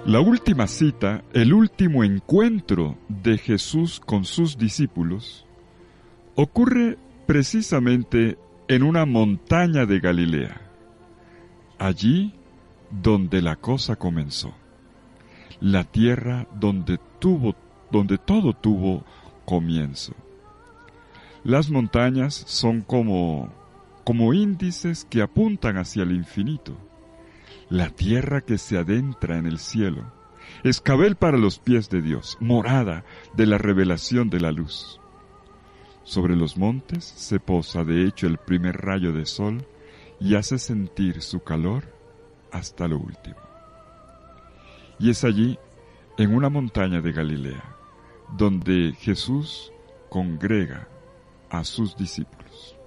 La última cita, el último encuentro de Jesús con sus discípulos, ocurre precisamente en una montaña de Galilea, allí donde la cosa comenzó, la tierra donde todo tuvo comienzo. Las montañas son como índices que apuntan hacia el infinito. La tierra que se adentra en el cielo, escabel para los pies de Dios, morada de la revelación de la luz. Sobre los montes se posa de hecho el primer rayo de sol y hace sentir su calor hasta lo último. Y es allí, en una montaña de Galilea, donde Jesús congrega a sus discípulos.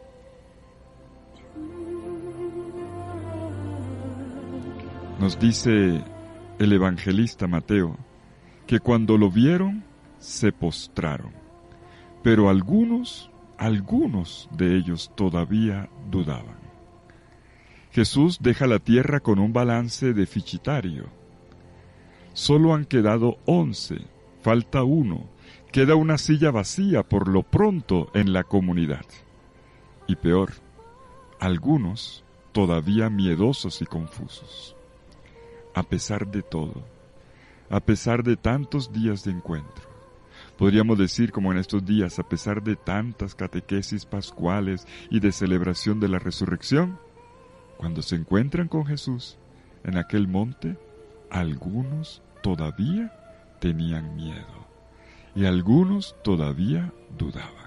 Nos dice el evangelista Mateo que cuando lo vieron se postraron, pero algunos de ellos todavía dudaban. Jesús deja la tierra con un balance deficitario. Solo han quedado 11, falta uno, queda una silla vacía por lo pronto en la comunidad. Y peor, algunos todavía miedosos y confusos. A pesar de todo, a pesar de tantos días de encuentro, podríamos decir como en estos días, a pesar de tantas catequesis pascuales y de celebración de la resurrección, cuando se encuentran con Jesús en aquel monte, algunos todavía tenían miedo y algunos todavía dudaban.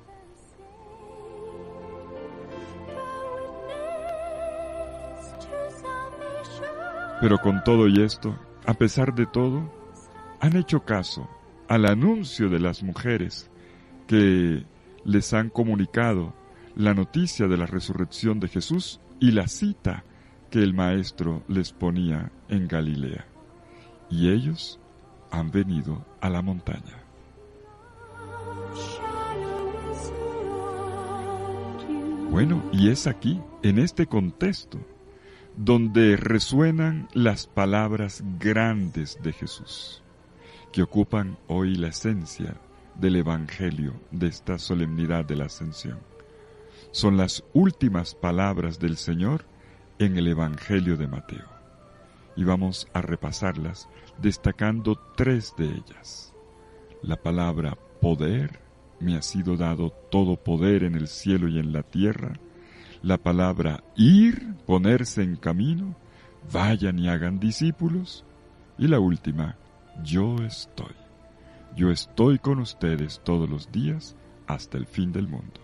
Pero con todo y esto, a pesar de todo, han hecho caso al anuncio de las mujeres que les han comunicado la noticia de la resurrección de Jesús y la cita que el Maestro les ponía en Galilea. Y ellos han venido a la montaña. Bueno, y es aquí, en este contexto, donde resuenan las palabras grandes de Jesús, que ocupan hoy la esencia del Evangelio de esta solemnidad de la Ascensión. Son las últimas palabras del Señor en el Evangelio de Mateo. Y vamos a repasarlas destacando 3 de ellas. La palabra poder, me ha sido dado todo poder en el cielo y en la tierra. La palabra ir, ponerse en camino, vayan y hagan discípulos. Y la última, yo estoy. Yo estoy con ustedes todos los días hasta el fin del mundo.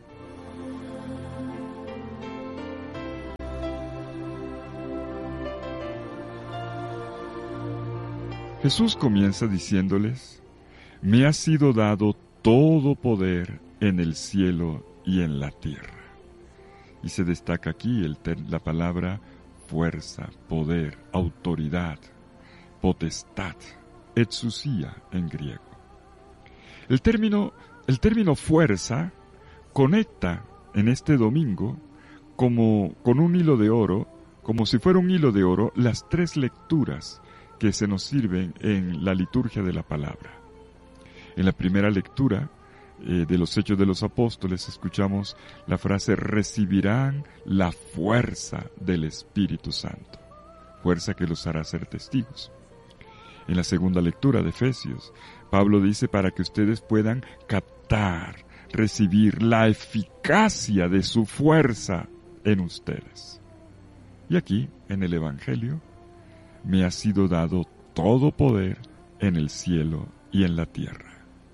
Jesús comienza diciéndoles, me ha sido dado todo poder en el cielo y en la tierra. Y se destaca aquí la palabra fuerza, poder, autoridad, potestad, exousia en griego. El término fuerza conecta en este domingo como con un hilo de oro, como si fuera un hilo de oro, las 3 lecturas que se nos sirven en la liturgia de la palabra. En la primera lectura de los Hechos de los Apóstoles escuchamos la frase recibirán la fuerza del Espíritu Santo, fuerza que los hará ser testigos. En la segunda lectura de Efesios, Pablo dice para que ustedes puedan captar, recibir la eficacia de su fuerza en ustedes. Y aquí, en el Evangelio, me ha sido dado todo poder en el cielo y en la tierra.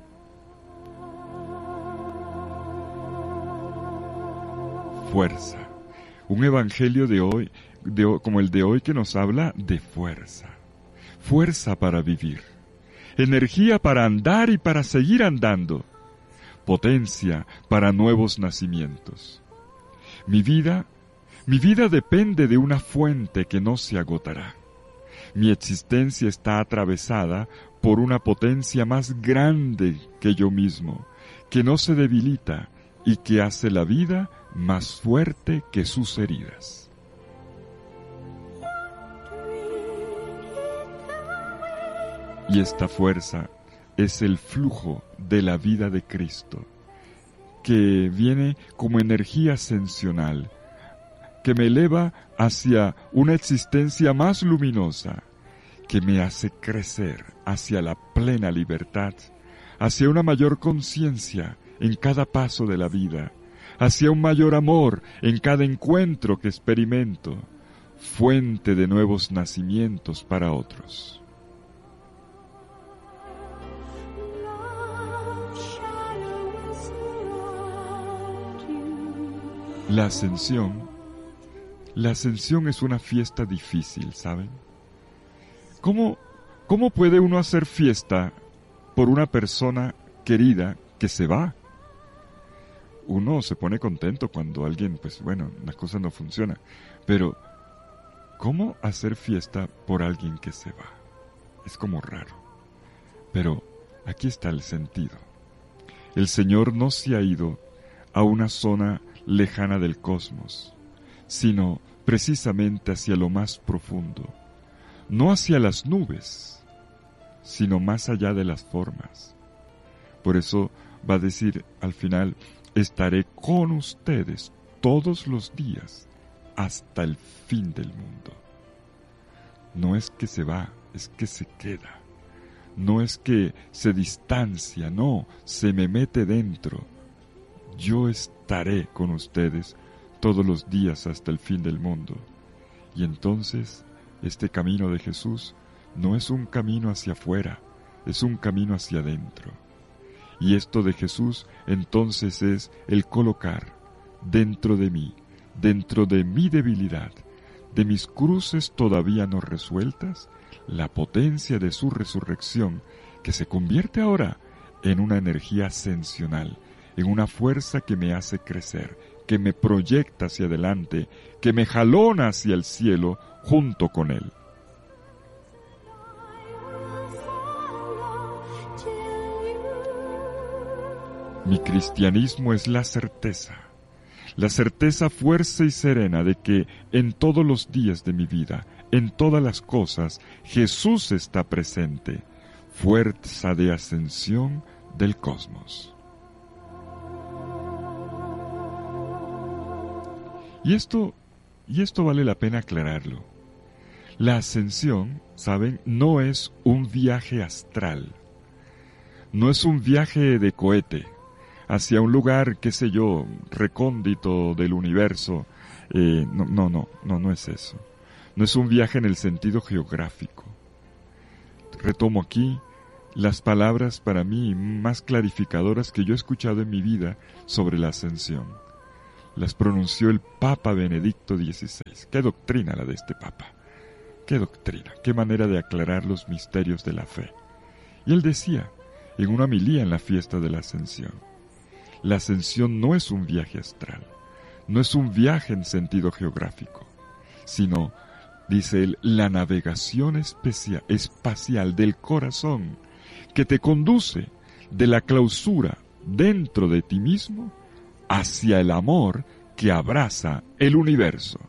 Fuerza. Un evangelio de hoy, como el de hoy, que nos habla de fuerza. Fuerza para vivir. Energía para andar y para seguir andando. Potencia para nuevos nacimientos. Mi vida depende de una fuente que no se agotará. Mi existencia está atravesada por una potencia más grande que yo mismo, que no se debilita y que hace la vida más fuerte que sus heridas. Y esta fuerza es el flujo de la vida de Cristo, que viene como energía ascensional, que me eleva hacia una existencia más luminosa, que me hace crecer hacia la plena libertad, hacia una mayor conciencia en cada paso de la vida, hacia un mayor amor en cada encuentro que experimento, fuente de nuevos nacimientos para otros. La ascensión es una fiesta difícil, ¿saben? ¿Cómo puede uno hacer fiesta por una persona querida que se va? Uno se pone contento cuando alguien, la cosa no funciona. Pero, ¿cómo hacer fiesta por alguien que se va? Es como raro. Pero aquí está el sentido. El Señor no se ha ido a una zona lejana del cosmos, sino precisamente hacia lo más profundo, no hacia las nubes, sino más allá de las formas. Por eso va a decir al final: estaré con ustedes todos los días hasta el fin del mundo. No es que se va, es que se queda. No es que se distancia, no, se me mete dentro. Yo estaré con ustedes todos los días hasta el fin del mundo. Y entonces, este camino de Jesús no es un camino hacia afuera, es un camino hacia adentro. Y esto de Jesús entonces es el colocar dentro de mí debilidad, de mis cruces todavía no resueltas, la potencia de su resurrección, que se convierte ahora en una energía ascensional, en una fuerza que me hace crecer, que me proyecta hacia adelante, que me jalona hacia el cielo junto con Él. Mi cristianismo es la certeza fuerza y serena de que en todos los días de mi vida, en todas las cosas, Jesús está presente, fuerza de ascensión del cosmos. Y esto vale la pena aclararlo. La ascensión, ¿saben?, no es un viaje astral, no es un viaje de cohete hacia un lugar, qué sé yo, recóndito del universo. No es eso. No es un viaje en el sentido geográfico. Retomo aquí las palabras para mí más clarificadoras que yo he escuchado en mi vida sobre la ascensión. Las pronunció el Papa Benedicto XVI. Qué doctrina la de este Papa. Qué doctrina, qué manera de aclarar los misterios de la fe. Y él decía, en una homilía en la fiesta de la Ascensión: la ascensión no es un viaje astral, no es un viaje en sentido geográfico, sino, dice él, la navegación espacial del corazón que te conduce de la clausura dentro de ti mismo hacia el amor que abraza el universo.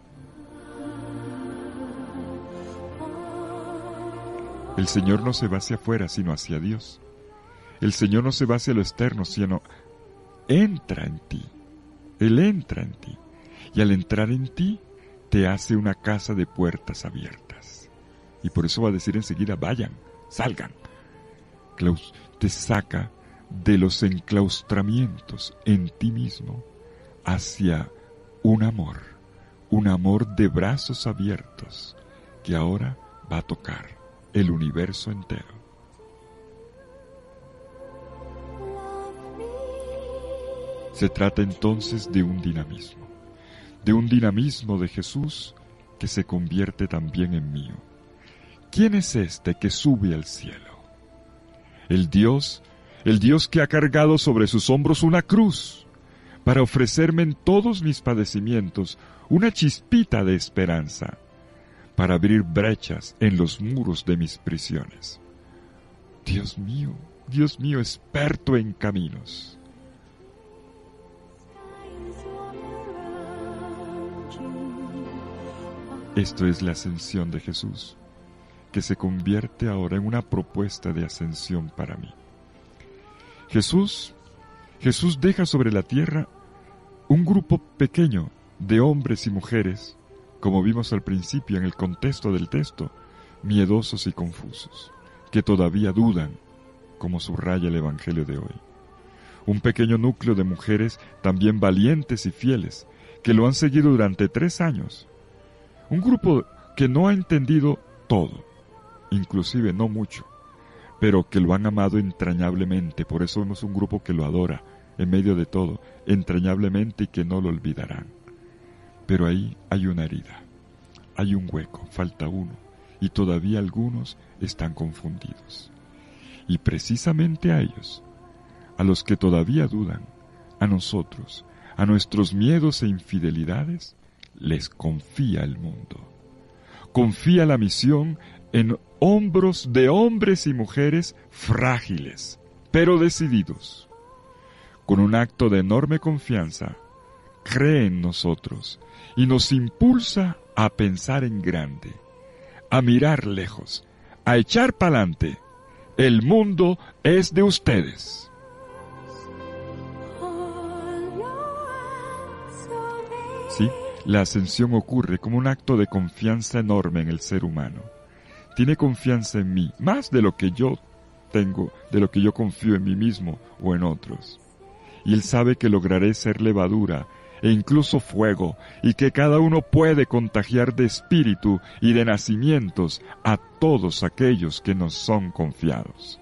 El Señor no se va hacia afuera, sino hacia Dios. El Señor no se va hacia lo externo, sino entra en ti. Él entra en ti. Y al entrar en ti, te hace una casa de puertas abiertas. Y por eso va a decir enseguida: vayan, salgan. Te saca de los enclaustramientos en ti mismo hacia un amor de brazos abiertos que ahora va a tocar el universo entero. Se trata entonces de un dinamismo de Jesús que se convierte también en mío. ¿Quién es este que sube al cielo? El Dios que ha cargado sobre sus hombros una cruz para ofrecerme en todos mis padecimientos una chispita de esperanza, para abrir brechas en los muros de mis prisiones. Dios mío, experto en caminos. Esto es la ascensión de Jesús. que se convierte ahora en una propuesta de ascensión para mí. Jesús deja sobre la tierra un grupo pequeño de hombres y mujeres, como vimos al principio en el contexto del texto, miedosos y confusos, que todavía dudan, como subraya el Evangelio de hoy. Un pequeño núcleo de mujeres también valientes y fieles, que lo han seguido durante 3 años. Un grupo que no ha entendido todo, inclusive no mucho, pero que lo han amado entrañablemente. Por eso vemos un grupo que lo adora en medio de todo, entrañablemente, y que no lo olvidarán. Pero ahí hay una herida, hay un hueco, falta uno, y todavía algunos están confundidos. Y precisamente a ellos, a los que todavía dudan, a nosotros, a nuestros miedos e infidelidades, les confía el mundo. Confía la misión en hombros de hombres y mujeres frágiles, pero decididos. Con un acto de enorme confianza, cree en nosotros y nos impulsa a pensar en grande, a mirar lejos, a echar pa'lante. El mundo es de ustedes. Sí, la ascensión ocurre como un acto de confianza enorme en el ser humano. Tiene confianza en mí, más de lo que yo tengo, de lo que yo confío en mí mismo o en otros. Y él sabe que lograré ser levadura e incluso fuego, y que cada uno puede contagiar de espíritu y de nacimientos a todos aquellos que nos son confiados.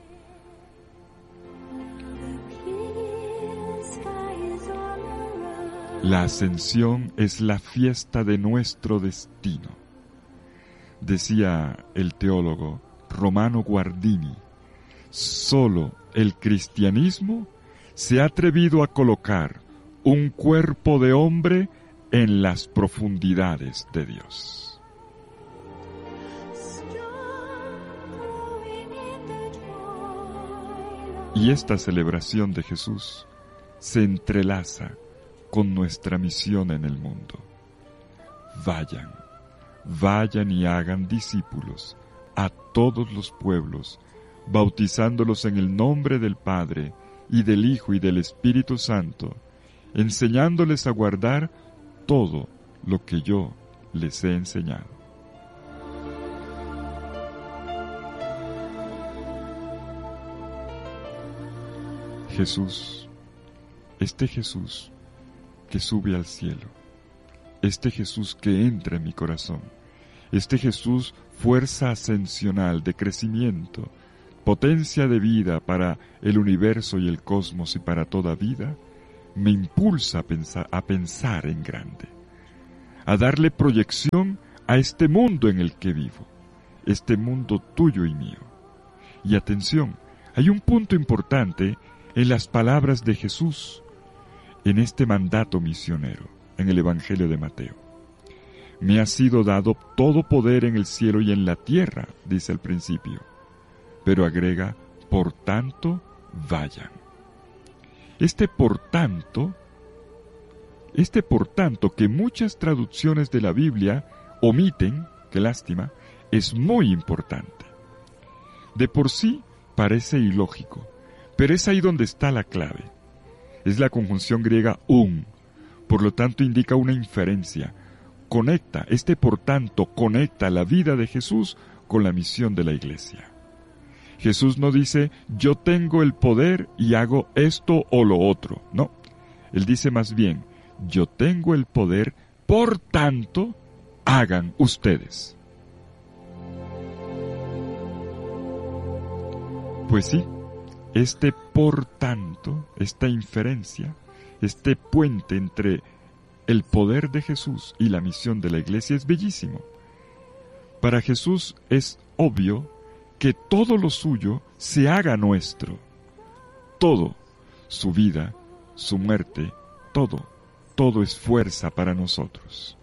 La ascensión es la fiesta de nuestro destino. Decía el teólogo Romano Guardini, solo el cristianismo se ha atrevido a colocar un cuerpo de hombre en las profundidades de Dios. Y esta celebración de Jesús se entrelaza con nuestra misión en el mundo. Vayan y hagan discípulos a todos los pueblos, bautizándolos en el nombre del Padre, y del Hijo y del Espíritu Santo, enseñándoles a guardar todo lo que yo les he enseñado. Jesús, este Jesús que sube al cielo, este Jesús que entra en mi corazón, este Jesús fuerza ascensional de crecimiento, potencia de vida para el universo y el cosmos y para toda vida, me impulsa a pensar en grande, a darle proyección a este mundo en el que vivo, este mundo tuyo y mío. Y atención, hay un punto importante en las palabras de Jesús, en este mandato misionero, en el Evangelio de Mateo. Me ha sido dado todo poder en el cielo y en la tierra, dice al principio. Pero agrega, por tanto, vayan. Este por tanto que muchas traducciones de la Biblia omiten, qué lástima, es muy importante. De por sí parece ilógico, pero es ahí donde está la clave. Es la conjunción griega un, por lo tanto indica una inferencia. Conecta, por tanto, conecta la vida de Jesús con la misión de la Iglesia. Jesús no dice, yo tengo el poder y hago esto o lo otro. No, Él dice más bien, yo tengo el poder, por tanto, hagan ustedes. Pues sí, por tanto, esta inferencia, este puente entre el poder de Jesús y la misión de la Iglesia es bellísimo. Para Jesús es obvio que todo lo suyo se haga nuestro. Todo, su vida, su muerte, todo es fuerza para nosotros.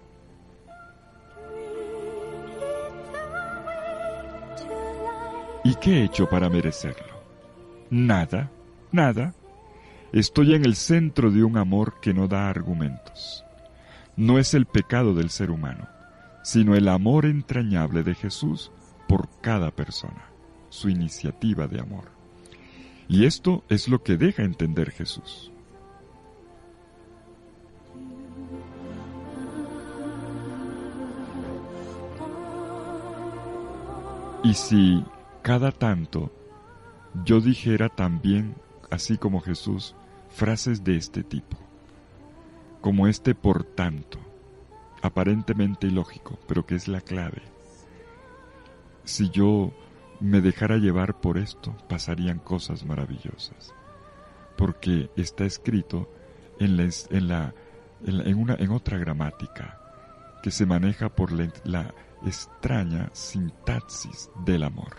¿Y qué he hecho para merecerlo? Nada. Estoy en el centro de un amor que no da argumentos. No es el pecado del ser humano, sino el amor entrañable de Jesús por cada persona, su iniciativa de amor. Y esto es lo que deja entender Jesús. Y si cada tanto yo dijera también, así como Jesús, frases de este tipo, como este por tanto, aparentemente ilógico, pero que es la clave. Si yo me dejara llevar por esto, pasarían cosas maravillosas, porque está escrito en otra gramática que se maneja por la extraña sintaxis del amor.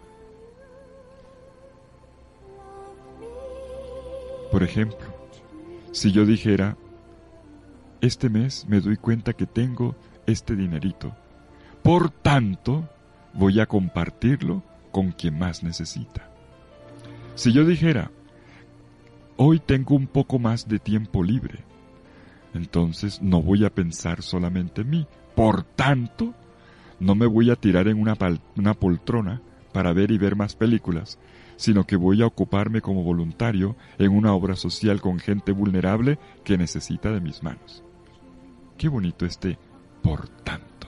Por ejemplo, si yo dijera, este mes me doy cuenta que tengo este dinerito, por tanto, voy a compartirlo con quien más necesita. Si yo dijera, hoy tengo un poco más de tiempo libre, entonces no voy a pensar solamente en mí, por tanto, no me voy a tirar en una poltrona para ver y ver más películas, sino que voy a ocuparme como voluntario en una obra social con gente vulnerable que necesita de mis manos. Qué bonito por tanto.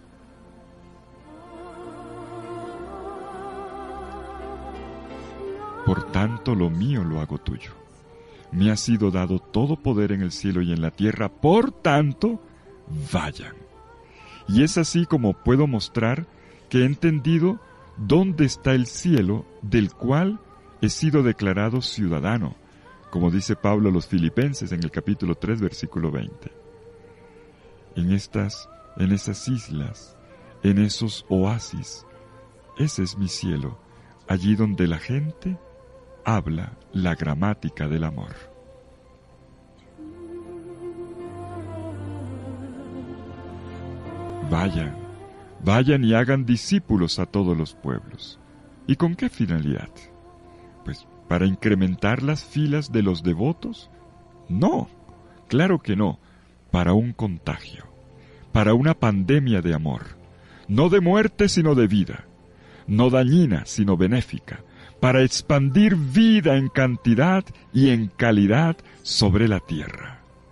Por tanto, lo mío lo hago tuyo. Me ha sido dado todo poder en el cielo y en la tierra, por tanto, vayan. Y es así como puedo mostrar que he entendido dónde está el cielo del cual he sido declarado ciudadano, como dice Pablo a los Filipenses en el capítulo 3, versículo 20. En esas islas, en esos oasis, ese es mi cielo, allí donde la gente habla la gramática del amor. Vayan y hagan discípulos a todos los pueblos. ¿Y con qué finalidad? Pues, ¿para incrementar las filas de los devotos? No, claro que no, para un contagio, para una pandemia de amor, no de muerte sino de vida, no dañina sino benéfica, para expandir vida en cantidad y en calidad sobre la tierra.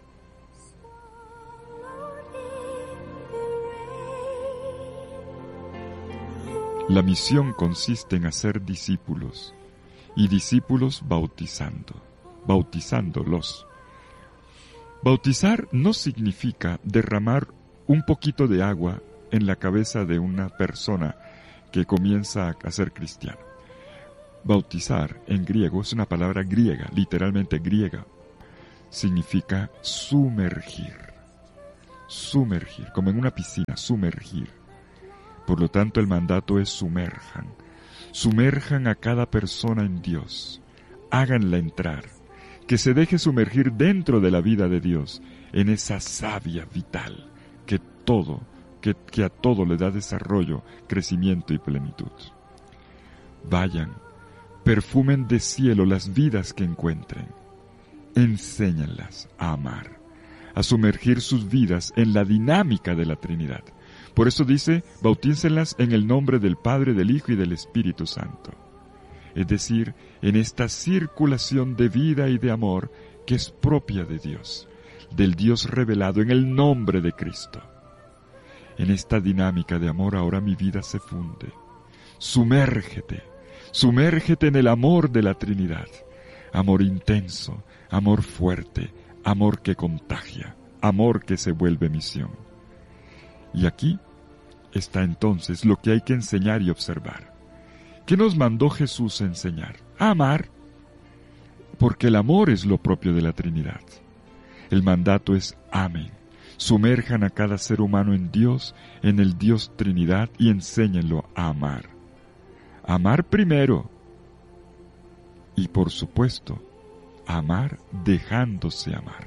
La misión consiste en hacer discípulos, y discípulos bautizándolos. Bautizar no significa derramar un poquito de agua en la cabeza de una persona que comienza a ser cristiano. Bautizar en griego es una palabra griega, literalmente griega. Significa sumergir, como en una piscina, sumergir. Por lo tanto, el mandato es sumerjan a cada persona en Dios, háganla entrar, que se deje sumergir dentro de la vida de Dios, en esa savia vital que a todo le da desarrollo, crecimiento y plenitud. Vayan, perfumen de cielo las vidas que encuentren, enséñenlas a amar, a sumergir sus vidas en la dinámica de la Trinidad. Por eso dice, bautícenlas en el nombre del Padre, del Hijo y del Espíritu Santo. Es decir, en esta circulación de vida y de amor que es propia de Dios, del Dios revelado en el nombre de Cristo. En esta dinámica de amor ahora mi vida se funde. Sumérgete en el amor de la Trinidad. Amor intenso, amor fuerte, amor que contagia, amor que se vuelve misión. Y aquí está entonces lo que hay que enseñar y observar. ¿Qué nos mandó Jesús a enseñar? A amar, porque el amor es lo propio de la Trinidad. El mandato es amen, sumerjan a cada ser humano en Dios, en el Dios Trinidad y enséñenlo a amar. Amar primero y por supuesto, amar dejándose amar.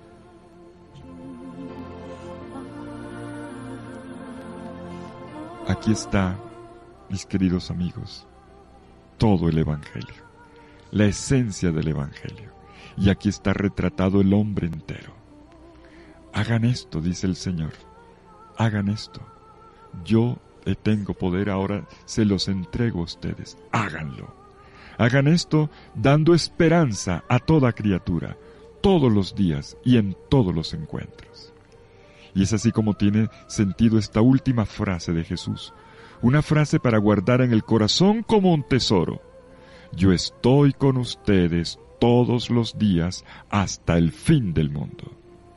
Aquí está, mis queridos amigos, todo el Evangelio, la esencia del Evangelio. Y aquí está retratado el hombre entero. Hagan esto, dice el Señor, hagan esto. Yo tengo poder, ahora se los entrego a ustedes. Háganlo. Hagan esto dando esperanza a toda criatura, todos los días y en todos los encuentros. Y es así como tiene sentido esta última frase de Jesús, una frase para guardar en el corazón como un tesoro. Yo estoy con ustedes todos los días hasta el fin del mundo.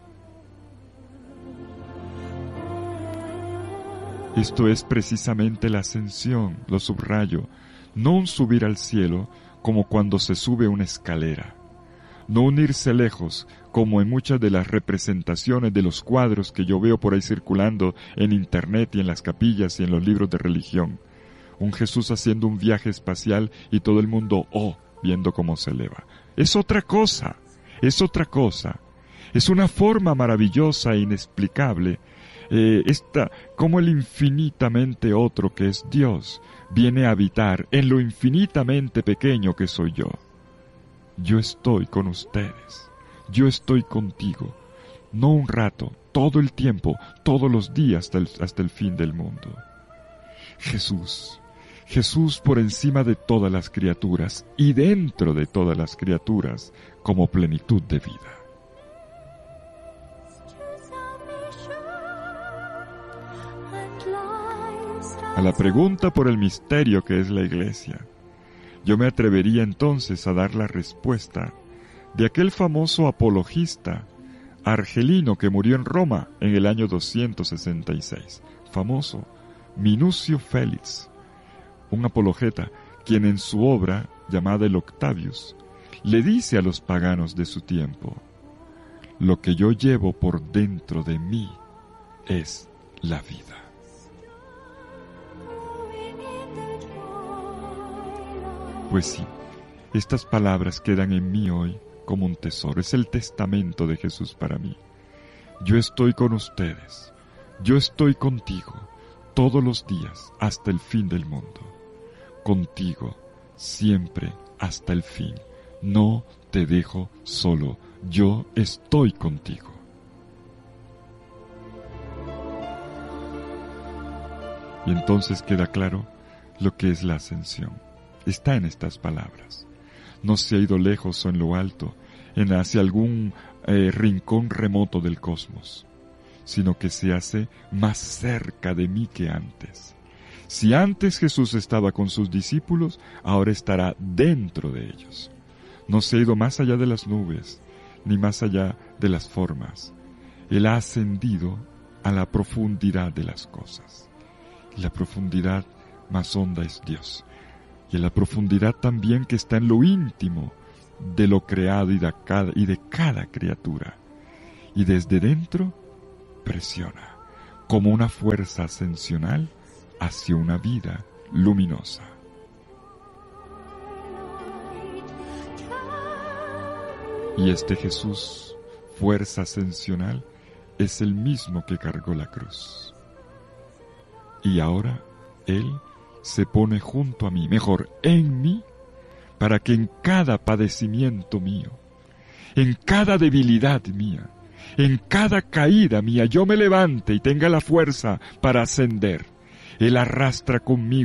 Esto es precisamente la ascensión, lo subrayo, no un subir al cielo como cuando se sube una escalera, no un irse lejos como en muchas de las representaciones de los cuadros que yo veo por ahí circulando en internet y en las capillas y en los libros de religión. Un Jesús haciendo un viaje espacial y todo el mundo, viendo cómo se eleva. Es otra cosa, es otra cosa. Es una forma maravillosa e inexplicable, como el infinitamente otro que es Dios, viene a habitar en lo infinitamente pequeño que soy yo. Yo estoy con ustedes, yo estoy contigo, no un rato, todo el tiempo, todos los días hasta el fin del mundo. Jesús por encima de todas las criaturas y dentro de todas las criaturas como plenitud de vida. A la pregunta por el misterio que es la Iglesia, yo me atrevería entonces a dar la respuesta de aquel famoso apologista argelino que murió en Roma en el año 266, famoso Minucio Félix, un apologeta, quien en su obra, llamada el Octavius, le dice a los paganos de su tiempo: lo que yo llevo por dentro de mí es la vida. Pues sí, estas palabras quedan en mí hoy como un tesoro. Es el testamento de Jesús para mí. Yo estoy con ustedes, yo estoy contigo todos los días hasta el fin del mundo. Contigo, siempre hasta el fin. No te dejo solo, yo estoy contigo. Y entonces queda claro lo que es la ascensión. Está en estas palabras. No se ha ido lejos o en lo alto, hacia algún rincón remoto del cosmos, sino que se hace más cerca de mí que antes. Si antes Jesús estaba con sus discípulos, ahora estará dentro de ellos. No se ha ido más allá de las nubes, ni más allá de las formas. Él ha ascendido a la profundidad de las cosas. Y la profundidad más honda es Dios. Y en la profundidad también que está en lo íntimo de lo creado y de cada criatura. Y desde dentro presiona como una fuerza ascensional hacia una vida luminosa. Y este Jesús, fuerza ascensional, es el mismo que cargó la cruz. Y ahora Él se pone junto a mí, mejor, en mí, para que en cada padecimiento mío, en cada debilidad mía, en cada caída mía, yo me levante y tenga la fuerza para ascender. Él arrastra conmigo